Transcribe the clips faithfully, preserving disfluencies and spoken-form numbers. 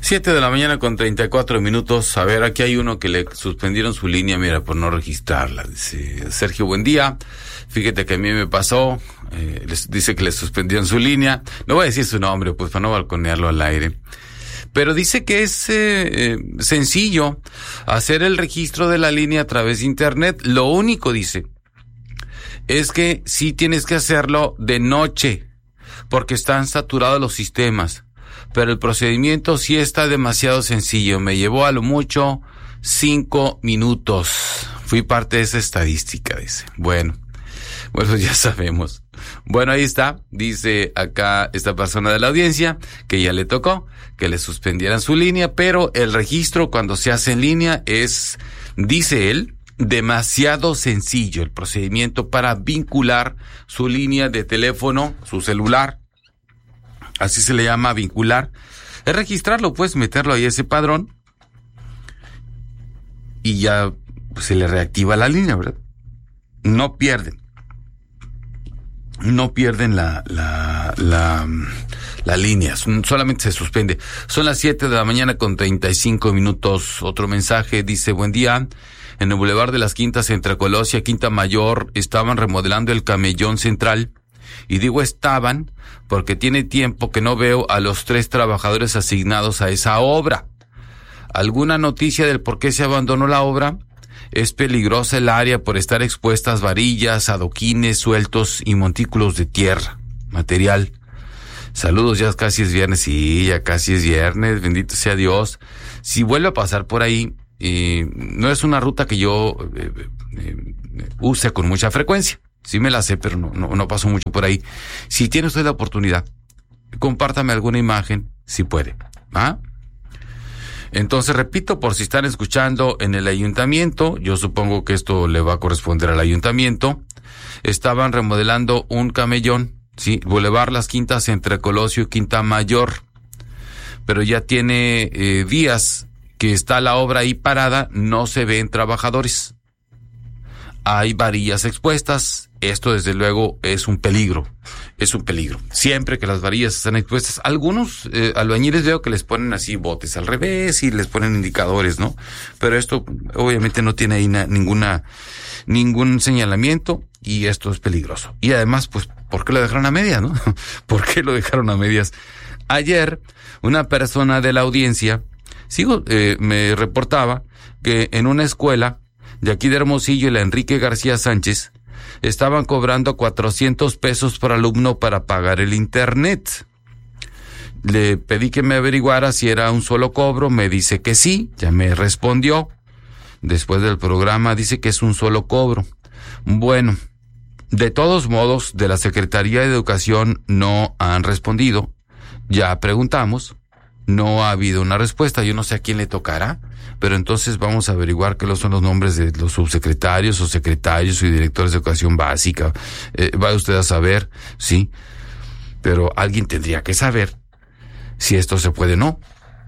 Siete de la mañana con treinta y cuatro minutos. A ver, aquí hay uno que le suspendieron su línea, mira, por no registrarla. Dice, Sergio, buen día. Fíjate que a mí me pasó. Eh, les, dice que le suspendieron su línea. No voy a decir su nombre, pues, para no balconearlo al aire. Pero dice que es eh, eh, sencillo hacer el registro de la línea a través de internet. Lo único, dice, es que sí tienes que hacerlo de noche, porque están saturados los sistemas. Pero el procedimiento sí está demasiado sencillo. Me llevó a lo mucho cinco minutos. Fui parte de esa estadística, dice. Bueno, bueno, ya sabemos. Bueno, ahí está. Dice acá esta persona de la audiencia que ya le tocó que le suspendieran su línea, pero el registro cuando se hace en línea es, dice él, demasiado sencillo. El procedimiento para vincular su línea de teléfono, su celular, así se le llama vincular, es registrarlo, pues meterlo ahí a ese padrón y ya pues, se le reactiva la línea, ¿verdad? No pierden, no pierden la, la, la, la línea, solamente se suspende. Son las siete de la mañana con treinta y cinco minutos. Otro mensaje dice, buen día. En el Boulevard de las Quintas entre Colossia, Quinta Mayor, estaban remodelando el camellón central. Y digo estaban porque tiene tiempo que no veo a los tres trabajadores asignados a esa obra. ¿Alguna noticia del por qué se abandonó la obra? Es peligrosa el área por estar expuestas varillas, adoquines sueltos y montículos de tierra, material. Saludos, ya casi es viernes. Sí, ya casi es viernes, bendito sea Dios. Si vuelve a pasar por ahí, eh, no es una ruta que yo eh, eh, use con mucha frecuencia. Sí me la sé, pero no, no, no paso mucho por ahí. Si tiene usted la oportunidad, compártame alguna imagen, si puede. ¿Ah? Entonces, repito, por si están escuchando en el ayuntamiento, yo supongo que esto le va a corresponder al ayuntamiento, estaban remodelando un camellón, sí, Boulevard Las Quintas entre Colosio y Quinta Mayor, pero ya tiene eh, días que está la obra ahí parada, no se ven trabajadores. Hay varillas expuestas, esto desde luego es un peligro, es un peligro. Siempre que las varillas están expuestas, algunos eh, albañiles veo que les ponen así botes al revés y les ponen indicadores, ¿no? Pero esto obviamente no tiene ahí na, ninguna, ningún señalamiento y esto es peligroso. Y además, pues, ¿por qué lo dejaron a medias, no? ¿Por qué lo dejaron a medias? Ayer, una persona de la audiencia, sigo, eh, me reportaba que en una escuela de aquí de Hermosillo y la Enrique García Sánchez, estaban cobrando cuatrocientos pesos por alumno para pagar el internet. Le pedí que me averiguara si era un solo cobro, me dice que sí, ya me respondió. Después del programa dice que es un solo cobro. Bueno, de todos modos, de la Secretaría de Educación no han respondido. Ya preguntamos, no ha habido una respuesta, yo no sé a quién le tocará. Pero entonces vamos a averiguar qué son los nombres de los subsecretarios o secretarios y directores de educación básica. Eh, va usted a saber, sí, pero alguien tendría que saber si esto se puede o no.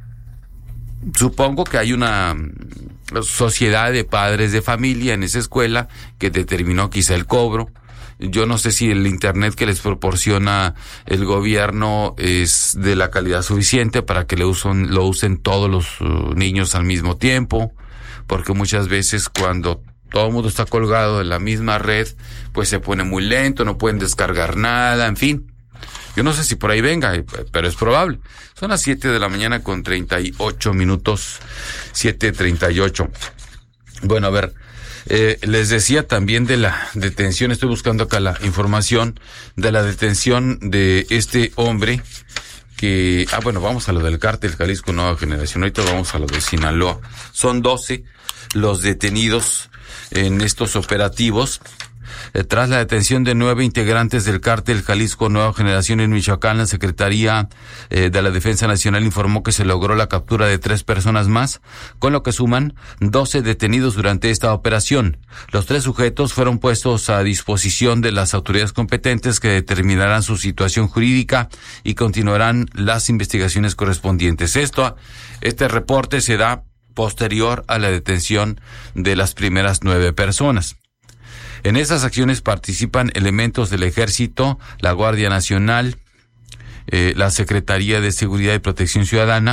Supongo que hay una sociedad de padres de familia en esa escuela que determinó quizá el cobro. Yo no sé si el internet que les proporciona el gobierno es de la calidad suficiente para que lo usen, lo usen todos los uh, niños al mismo tiempo, porque muchas veces cuando todo el mundo está colgado en la misma red, pues se pone muy lento, no pueden descargar nada, en fin. Yo no sé si por ahí venga, pero es probable. Son las siete de la mañana con treinta y ocho minutos, siete treinta y ocho. Bueno, a ver. Eh, les decía también de la detención, estoy buscando acá la información de la detención de este hombre que, ah bueno, vamos a lo del Cártel Jalisco Nueva Generación, ahorita vamos a lo de Sinaloa. Son doce los detenidos en estos operativos. Eh, tras la detención de nueve integrantes del Cártel Jalisco Nueva Generación en Michoacán, la Secretaría eh, de la Defensa Nacional informó que se logró la captura de tres personas más, con lo que suman doce detenidos durante esta operación. Los tres sujetos fueron puestos a disposición de las autoridades competentes que determinarán su situación jurídica y continuarán las investigaciones correspondientes. Esto, este reporte se da posterior a la detención de las primeras nueve personas. En esas acciones participan elementos del Ejército, la Guardia Nacional, eh, la Secretaría de Seguridad y Protección Ciudadana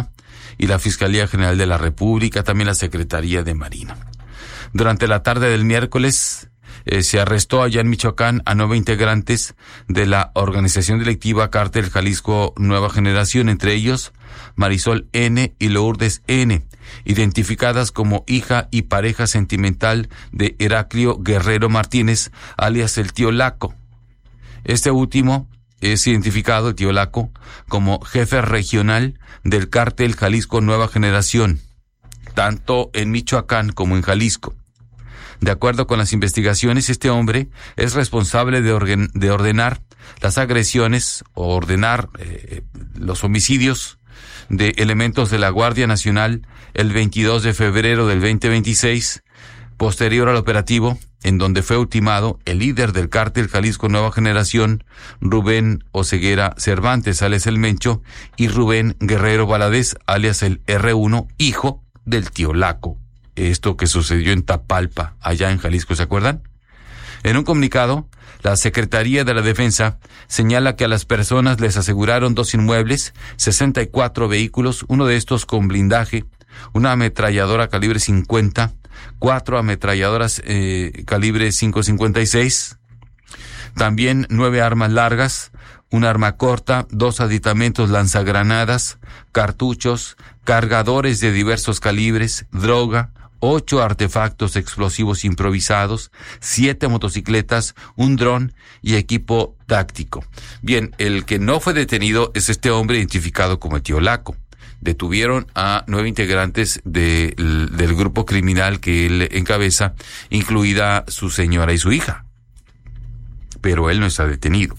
y la Fiscalía General de la República, también la Secretaría de Marina. Durante la tarde del miércoles eh, se arrestó allá en Michoacán a nueve integrantes de la organización delictiva Cártel Jalisco Nueva Generación, entre ellos Marisol N. y Lourdes N., identificadas como hija y pareja sentimental de Heraclio Guerrero Martínez, alias el Tío Laco. Este último es identificado, el Tío Laco, como jefe regional del Cártel Jalisco Nueva Generación, tanto en Michoacán como en Jalisco. De acuerdo con las investigaciones, este hombre es responsable de, orden, de ordenar las agresiones o ordenar eh, los homicidios de elementos de la Guardia Nacional el veintidós de febrero del veinte veintiséis, posterior al operativo, en donde fue ultimado el líder del Cártel Jalisco Nueva Generación, Rubén Oseguera Cervantes, alias el Mencho, y Rubén Guerrero Valadez, alias el erre uno, hijo del Tío Laco. Esto que sucedió en Tapalpa, allá en Jalisco, ¿se acuerdan? En un comunicado, la Secretaría de la Defensa señala que a las personas les aseguraron dos inmuebles, sesenta y cuatro vehículos, uno de estos con blindaje, una ametralladora calibre cincuenta, cuatro ametralladoras eh, calibre cinco cincuenta y seis, también nueve armas largas, un arma corta, dos aditamentos lanzagranadas, cartuchos, cargadores de diversos calibres, droga, ocho artefactos explosivos improvisados, siete motocicletas, un dron y equipo táctico. Bien, el que no fue detenido es este hombre identificado como el Tío Laco. Detuvieron a nueve integrantes de, del grupo criminal que él encabeza, incluida su señora y su hija. Pero él no está detenido.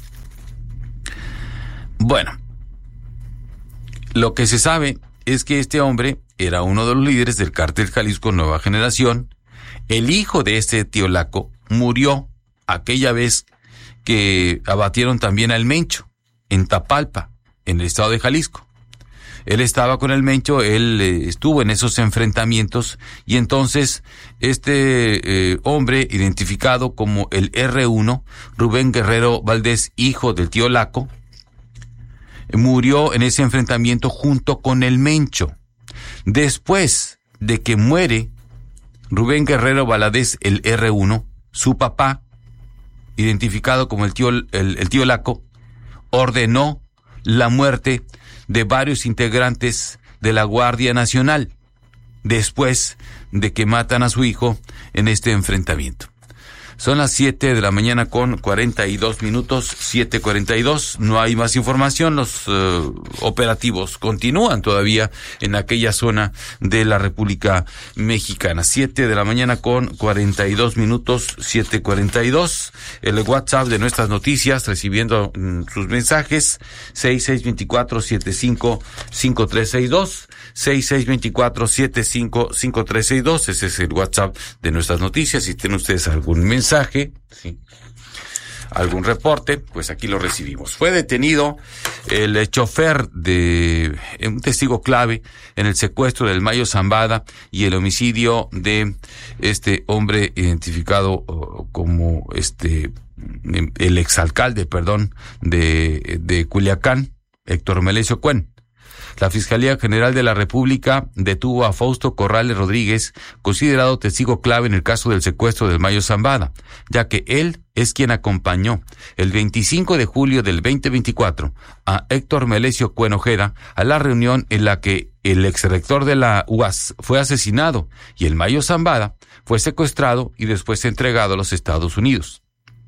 Bueno, lo que se sabe es que este hombre era uno de los líderes del Cártel Jalisco Nueva Generación. El hijo de este Tío Laco murió aquella vez que abatieron también al Mencho en Tapalpa, en el estado de Jalisco. Él estaba con el Mencho, él eh, estuvo en esos enfrentamientos y entonces este eh, hombre identificado como el erre uno, Rubén Guerrero Valdés, hijo del Tío Laco, murió en ese enfrentamiento junto con el Mencho. Después de que muere Rubén Guerrero Valadez, el erre uno, su papá, identificado como el tío, el, el tío Laco, ordenó la muerte de varios integrantes de la Guardia Nacional después de que matan a su hijo en este enfrentamiento. Son las siete de la mañana con cuarenta y dos minutos, siete cuarenta y dos. No hay más información. Los uh, operativos continúan todavía en aquella zona de la República Mexicana. siete de la mañana con cuarenta y dos minutos, siete cuarenta y dos. El WhatsApp de nuestras noticias, recibiendo mm, sus mensajes, seis seis dos cuatro, siete cinco cinco tres seis dos. seis seis dos cuatro, siete cinco cinco tres seis dos. Ese es el WhatsApp de nuestras noticias. Si tienen ustedes algún mensaje, ¿sí?, algún reporte, pues aquí lo recibimos. Fue detenido el chofer de un testigo clave en el secuestro del Mayo Zambada y el homicidio de este hombre identificado como este el exalcalde, perdón, de, de Culiacán, Héctor Melesio Cuen. La Fiscalía General de la República detuvo a Fausto Corrales Rodríguez, considerado testigo clave en el caso del secuestro del Mayo Zambada, ya que él es quien acompañó el veinticinco de julio del veinte veinticuatro a Héctor Melesio Cuen Ojeda a la reunión en la que el exrector de la U A S fue asesinado y el Mayo Zambada fue secuestrado y después entregado a los Estados Unidos.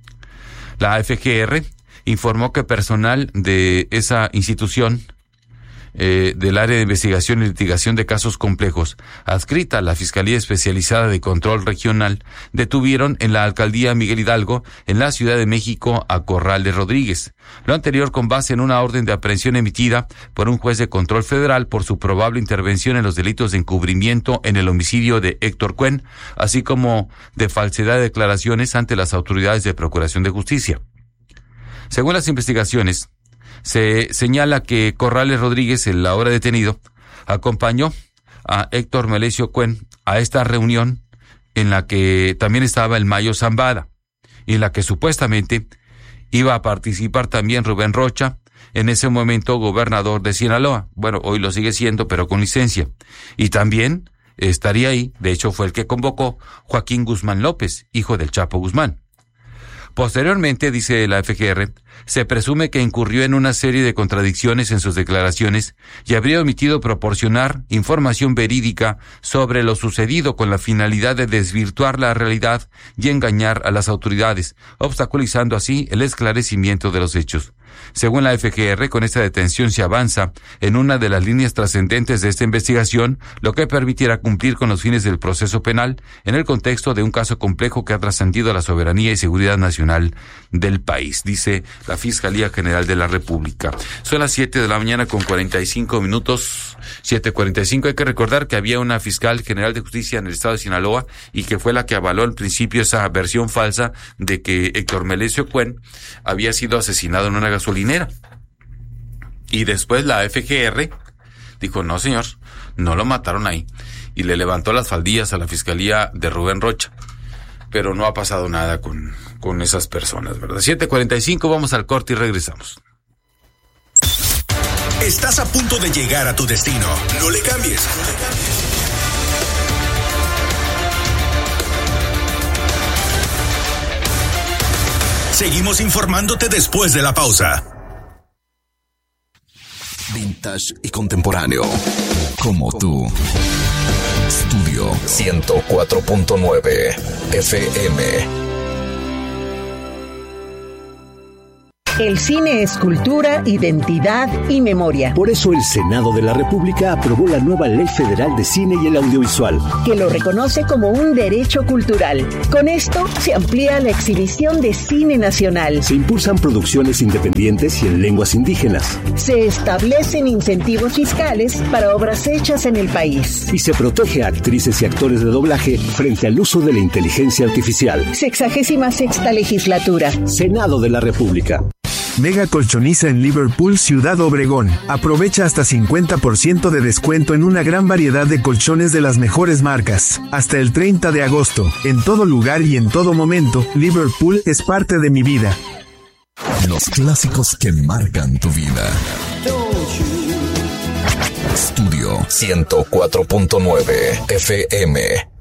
La F G R informó que personal de esa institución Eh, del área de investigación y litigación de casos complejos, adscrita a la Fiscalía Especializada de Control Regional, detuvieron en la Alcaldía Miguel Hidalgo, en la Ciudad de México, a Corrales Rodríguez. Lo anterior con base en una orden de aprehensión emitida por un juez de control federal por su probable intervención en los delitos de encubrimiento en el homicidio de Héctor Cuen, así como de falsedad de declaraciones ante las autoridades de Procuración de Justicia. Según las investigaciones, se señala que Corrales Rodríguez, el ahora detenido, acompañó a Héctor Melesio Cuen a esta reunión en la que también estaba el Mayo Zambada y en la que supuestamente iba a participar también Rubén Rocha, en ese momento gobernador de Sinaloa. Bueno, hoy lo sigue siendo, pero con licencia. Y también estaría ahí, de hecho fue el que convocó Joaquín Guzmán López, hijo del Chapo Guzmán. Posteriormente, dice la F G R, se presume que incurrió en una serie de contradicciones en sus declaraciones y habría omitido proporcionar información verídica sobre lo sucedido con la finalidad de desvirtuar la realidad y engañar a las autoridades, obstaculizando así el esclarecimiento de los hechos. Según la F G R, con esta detención se avanza en una de las líneas trascendentes de esta investigación, lo que permitirá cumplir con los fines del proceso penal en el contexto de un caso complejo que ha trascendido a la soberanía y seguridad nacional del país, dice la Fiscalía General de la República. Son las siete de la mañana con cuarenta y cinco minutos, siete cuarenta y cinco. Hay que recordar que había una fiscal general de justicia en el estado de Sinaloa y que fue la que avaló al principio esa versión falsa de que Héctor Melesio Cuen había sido asesinado en una gasolinera. Y después la F G R dijo, no señor, no lo mataron ahí. Y le levantó las faldillas a la fiscalía de Rubén Rocha. Pero no ha pasado nada con, con esas personas, ¿verdad? siete cuarenta y cinco, vamos al corte y regresamos. Estás a punto de llegar a tu destino. No le cambies. No le cambies. Seguimos informándote después de la pausa. Vintage y contemporáneo. Como tú. Estudio ciento cuatro punto nueve F M. El cine es cultura, identidad y memoria. Por eso el Senado de la República aprobó la nueva Ley Federal de Cine y el Audiovisual, que lo reconoce como un derecho cultural. Con esto se amplía la exhibición de cine nacional. Se impulsan producciones independientes y en lenguas indígenas. Se establecen incentivos fiscales para obras hechas en el país. Y se protege a actrices y actores de doblaje frente al uso de la inteligencia artificial. Sexagésima sexta legislatura. Senado de la República. Mega Colchoniza en Liverpool, Ciudad Obregón. Aprovecha hasta cincuenta por ciento de descuento en una gran variedad de colchones de las mejores marcas. Hasta el treinta de agosto. En todo lugar y en todo momento, Liverpool es parte de mi vida. Los clásicos que marcan tu vida. Estudio ciento cuatro punto nueve F M.